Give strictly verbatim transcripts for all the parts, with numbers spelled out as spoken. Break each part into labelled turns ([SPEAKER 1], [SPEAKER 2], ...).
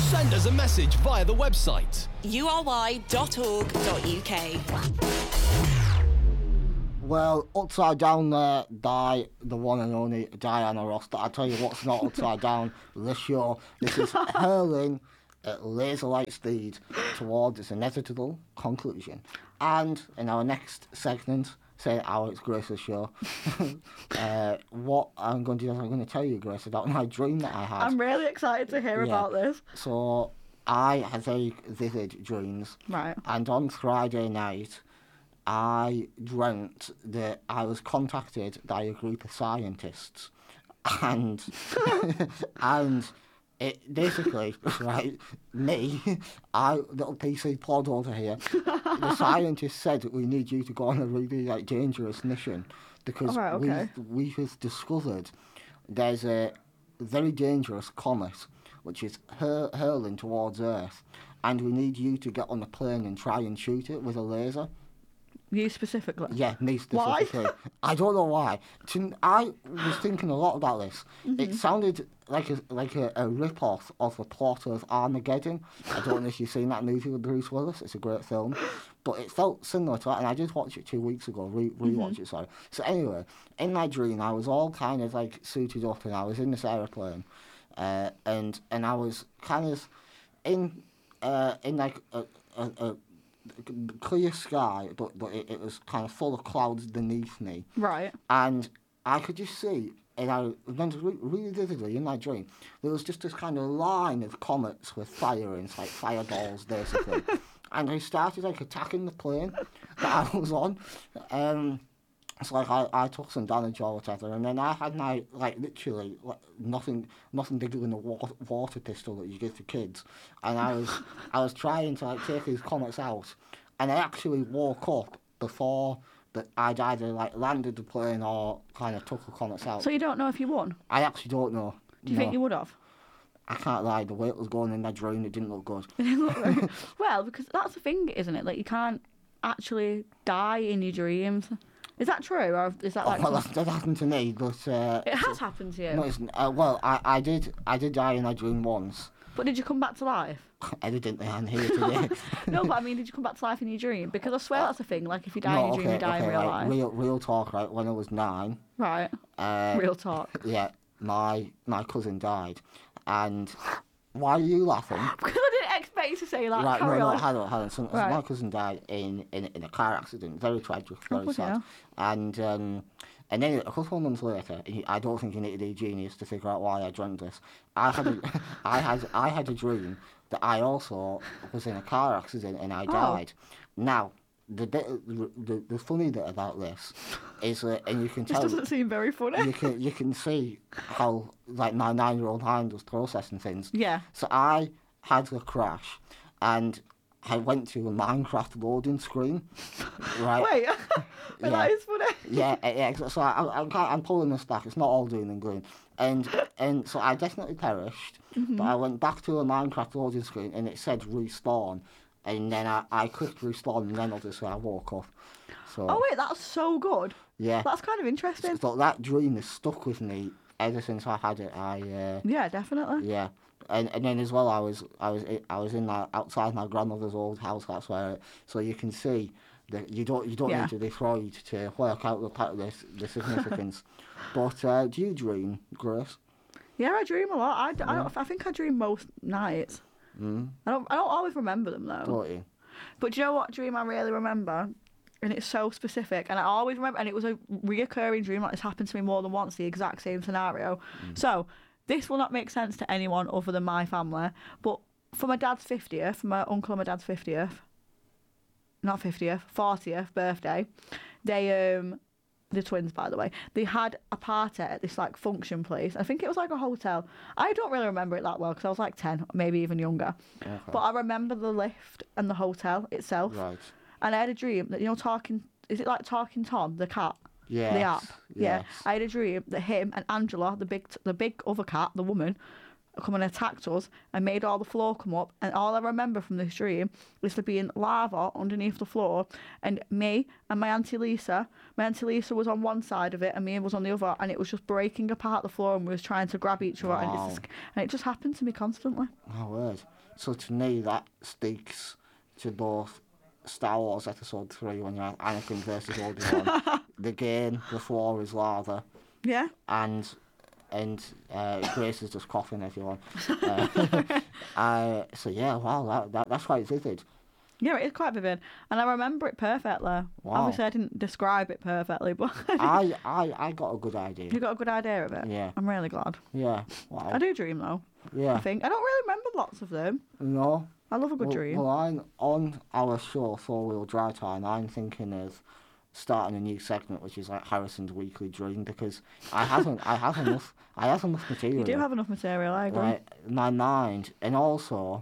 [SPEAKER 1] Send us a message via the website
[SPEAKER 2] u r y dot org dot u k.
[SPEAKER 3] Well, upside down there, Di, the one and only Diana Ross. I tell you what's not upside down this show. This is hurling at laser light speed towards its inevitable conclusion. And in our next segment, say our it's Grace's show, uh, what I'm going to do is I'm going to tell you, Grace, about my dream that I had.
[SPEAKER 4] I'm really excited to hear
[SPEAKER 3] Yeah.
[SPEAKER 4] about this.
[SPEAKER 3] So I had very vivid dreams.
[SPEAKER 4] Right.
[SPEAKER 3] And on Friday night, I dreamt that I was contacted by a group of scientists, and and it basically, right, me, I little P C plod over here. The scientists said that we need you to go on a really like dangerous mission because
[SPEAKER 4] Alright, okay.
[SPEAKER 3] we we have discovered there's a very dangerous comet which is hur- hurling towards Earth, and we need you to get on a plane and try and shoot it with a laser.
[SPEAKER 4] You specifically?
[SPEAKER 3] Yeah, me
[SPEAKER 4] Why?
[SPEAKER 3] specifically. I don't know why. To, I was thinking a lot about this.
[SPEAKER 4] Mm-hmm.
[SPEAKER 3] It sounded like a like a, a rip-off of the plot of Armageddon. I don't know if you've seen that movie with Bruce Willis. It's a great film. But it felt similar to that, and I did watch it two weeks ago, re- rewatch
[SPEAKER 4] Mm-hmm.
[SPEAKER 3] it, sorry. So anyway, in my dream, I was all kind of like suited up, and I was in this aeroplane, uh, and and I was kind of in uh, in like a, a, a clear sky, but but it, it was kind of full of clouds beneath me,
[SPEAKER 4] Right.
[SPEAKER 3] and I could just see, and I remember re- really vividly in my dream, there was just this kind of line of comets with fire in, like fireballs basically, and they started like attacking the plane that I was on. Um, it's like I, I took some damage or whatever, and then I had my like literally like, nothing nothing bigger than a water, water pistol that you give to kids, and I was I was trying to like take these comets out, and I actually woke up before that I'd either like landed the plane or kind of took the comets out.
[SPEAKER 4] So you don't know if you won?
[SPEAKER 3] I actually don't know.
[SPEAKER 4] Do you
[SPEAKER 3] No.
[SPEAKER 4] think you would have?
[SPEAKER 3] I can't lie. The way it was going in my dream, it didn't look good.
[SPEAKER 4] Well, because that's the thing, isn't it? Like, you can't actually die in your dreams. Is that true, or is that like...
[SPEAKER 3] Oh, well, that, that happened to me, but uh,
[SPEAKER 4] It has happened to you.
[SPEAKER 3] no, it's, uh, well, I, I did I did die in my dream once.
[SPEAKER 4] But did you come back to life?
[SPEAKER 3] Evidently, I'm here today.
[SPEAKER 4] No, but I mean, did you come back to life in your dream? Because I swear that's a thing. Like, if you die in
[SPEAKER 3] No,
[SPEAKER 4] your dream, you die in real
[SPEAKER 3] right,
[SPEAKER 4] life.
[SPEAKER 3] Real, real talk, right? When I was nine,
[SPEAKER 4] Right.
[SPEAKER 3] uh,
[SPEAKER 4] Real talk.
[SPEAKER 3] yeah, my my cousin died, and why are you laughing?
[SPEAKER 4] Because I didn't expect you to say that.
[SPEAKER 3] Right,
[SPEAKER 4] Carry
[SPEAKER 3] no,
[SPEAKER 4] on.
[SPEAKER 3] no, hold on, hold on. So, so
[SPEAKER 4] Right.
[SPEAKER 3] my cousin died in, in in a car accident, very tragic, very
[SPEAKER 4] bloody
[SPEAKER 3] sad,
[SPEAKER 4] hell.
[SPEAKER 3] and um, and then a couple of months later, he, I don't think you need to be a genius to figure out why I dreamt this. I had a, I had I had a dream that I also was in a car accident and I
[SPEAKER 4] Oh.
[SPEAKER 3] died. Now, the bit, the, the the funny bit about this is that, and you can
[SPEAKER 4] This
[SPEAKER 3] tell.
[SPEAKER 4] doesn't seem very funny.
[SPEAKER 3] You can you can see how like my nine year old mind was processing things.
[SPEAKER 4] Yeah.
[SPEAKER 3] So I had a crash, and I went to a Minecraft loading screen. Right.
[SPEAKER 4] Wait.
[SPEAKER 3] Yeah.
[SPEAKER 4] That is funny.
[SPEAKER 3] Yeah, uh, yeah. So so I, I'm kind- I'm pulling this back. It's not all doom and gloom, and and so I definitely perished.
[SPEAKER 4] Mm-hmm.
[SPEAKER 3] But I went back to a Minecraft loading screen, and it said respawn, and then I, I clicked respawn, and then obviously I woke up. So
[SPEAKER 4] Oh, wait, that's so good.
[SPEAKER 3] yeah.
[SPEAKER 4] That's kind of interesting.
[SPEAKER 3] So that dream has stuck with me ever since I had it. I uh,
[SPEAKER 4] Yeah, definitely.
[SPEAKER 3] yeah, and and then as well, I was I was I was in that outside my grandmother's old house. That's where, so you can see that you don't you don't
[SPEAKER 4] Yeah.
[SPEAKER 3] need to be Freud to work out the pa- the, the significance. But uh, do you dream, Grace?
[SPEAKER 4] Yeah, I dream a lot. I, d- I, don't, I think I dream most nights.
[SPEAKER 3] Mm,
[SPEAKER 4] I don't I don't always remember them, though.
[SPEAKER 3] don't you?
[SPEAKER 4] But do you know what dream I really remember? And it's so specific. And I always remember, and it was a reoccurring dream, like this happened to me more than once, the exact same scenario. So this will not make sense to anyone other than my family. But for my dad's fiftieth, my uncle and my dad's fiftieth, not fiftieth, fortieth birthday, they, um, the twins, by the way, they had a party at this like function place. I think it was like a hotel. I don't really remember it that well because I was like ten, maybe even younger.
[SPEAKER 3] Okay.
[SPEAKER 4] But I remember the lift and the hotel itself.
[SPEAKER 3] Right.
[SPEAKER 4] And I had a dream that, you know, talking, is it like Talking Tom, the cat?
[SPEAKER 3] Yes.
[SPEAKER 4] The app. Yeah.
[SPEAKER 3] Yes.
[SPEAKER 4] I had a dream that him and Angela, the big, the big other cat, the woman, come and attacked us and made all the floor come up. And all I remember from this dream is there being lava underneath the floor, and me and my auntie Lisa, my auntie Lisa was on one side of it and me was on the other, and it was just breaking apart the floor, and we was trying to grab each other, and, it's
[SPEAKER 3] Wow.
[SPEAKER 4] just, and it just happened to me constantly.
[SPEAKER 3] Oh, word. So to me, that speaks to both Star Wars Episode three, when you're at Anakin versus Obi-Wan, the game, the floor is lava,
[SPEAKER 4] Yeah.
[SPEAKER 3] and and uh, Grace is just coughing, everyone. Uh, uh, so yeah, wow, that, that that's quite vivid.
[SPEAKER 4] Yeah, it is quite vivid, and I remember it perfectly.
[SPEAKER 3] Wow.
[SPEAKER 4] Obviously, I didn't describe it perfectly, but
[SPEAKER 3] I, I I got a good idea.
[SPEAKER 4] you got a good idea of it.
[SPEAKER 3] Yeah.
[SPEAKER 4] I'm really glad.
[SPEAKER 3] Yeah, wow.
[SPEAKER 4] I do dream though.
[SPEAKER 3] Yeah.
[SPEAKER 4] I think I don't really remember lots of them.
[SPEAKER 3] No.
[SPEAKER 4] I love a good
[SPEAKER 3] Well,
[SPEAKER 4] dream.
[SPEAKER 3] well, I'm on our show, Four Wheel Drive Time. I'm thinking of starting a new segment, which is like Harrison's weekly dream, because I haven't, I have enough, I have enough material.
[SPEAKER 4] You do have enough material, I agree.
[SPEAKER 3] Right, my mind, and also,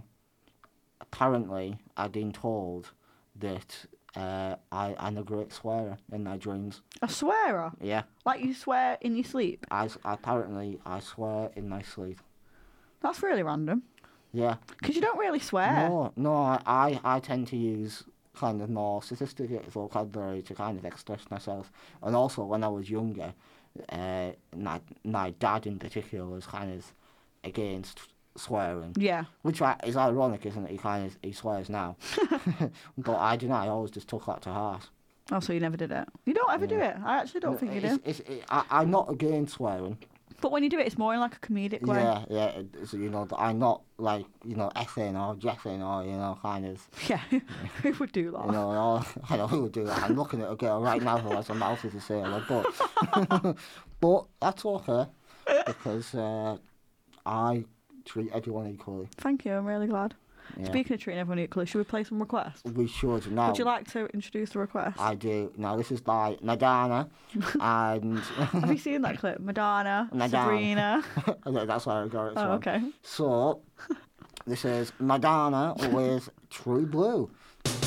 [SPEAKER 3] apparently, I've been told that uh, I, I'm a great swearer in my dreams.
[SPEAKER 4] A swearer?
[SPEAKER 3] Yeah,
[SPEAKER 4] Like you swear in your sleep?
[SPEAKER 3] I s- apparently I swear in my sleep.
[SPEAKER 4] That's really random.
[SPEAKER 3] Yeah.
[SPEAKER 4] Because you don't really swear.
[SPEAKER 3] No, no, I, I, I tend to use kind of more sophisticated vocabulary to kind of express myself. And also, when I was younger, uh, my, my dad in particular was kind of against swearing.
[SPEAKER 4] Yeah.
[SPEAKER 3] Which I- is ironic, isn't it? He kind of he swears now. But I don't know, I always just took that to heart.
[SPEAKER 4] Oh, so you never did it? You don't ever do it. I actually don't think you do.
[SPEAKER 3] It's, it's, it, I, I'm not against swearing.
[SPEAKER 4] But when you do it, it's more in like a comedic way.
[SPEAKER 3] Yeah, yeah. it- So, you know, I'm not like, you know, effing or jeffing or, you know, kind of,
[SPEAKER 4] Yeah. Who would do that?
[SPEAKER 3] you know, and all, I know who would do that. I'm looking at a girl right now who has a mouth as a sailor, but, but that's okay, because uh, I treat everyone equally.
[SPEAKER 4] Thank you. I'm really glad.
[SPEAKER 3] Yeah.
[SPEAKER 4] Speaking of treating everyone equally, should we play some requests?
[SPEAKER 3] We should now.
[SPEAKER 4] Would you like to introduce the request?
[SPEAKER 3] I do. Now, this is by Madonna, and
[SPEAKER 4] Have you seen that clip? Madonna,
[SPEAKER 3] Madonna.
[SPEAKER 4] Sabrina.
[SPEAKER 3] that's where I got it from.
[SPEAKER 4] Oh, okay.
[SPEAKER 3] So, this is Madonna with True Blue.